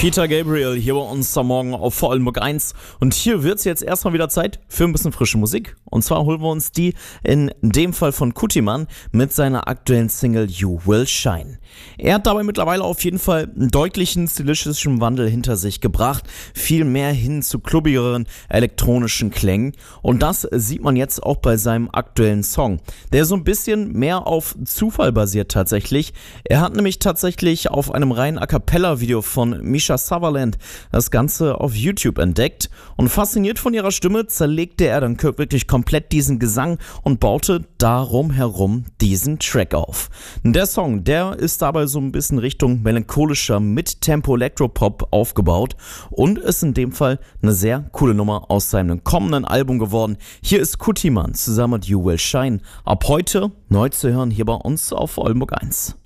Peter Gabriel hier bei uns am Morgen auf Vorarlberg 1 und hier wird's jetzt erstmal wieder Zeit für ein bisschen frische Musik und zwar holen wir uns die in dem Fall von Kutiman mit seiner aktuellen Single You Will Shine. Er hat dabei mittlerweile auf jeden Fall einen deutlichen stilistischen Wandel hinter sich gebracht, viel mehr hin zu klubbigeren elektronischen Klängen und das sieht man jetzt auch bei seinem aktuellen Song, der so ein bisschen mehr auf Zufall basiert tatsächlich. Er hat nämlich tatsächlich auf einem reinen A-Cappella-Video von Misha Sutherland das Ganze auf YouTube entdeckt und fasziniert von ihrer Stimme zerlegte er dann wirklich komplett diesen Gesang und baute darum herum diesen Track auf. Der Song, der ist dabei so ein bisschen Richtung melancholischer Mid-Tempo Elektropop aufgebaut und ist in dem Fall eine sehr coole Nummer aus seinem kommenden Album geworden. Hier ist Kutiman zusammen mit You Will Shine. Ab heute neu zu hören hier bei uns auf Vorarlberg 1.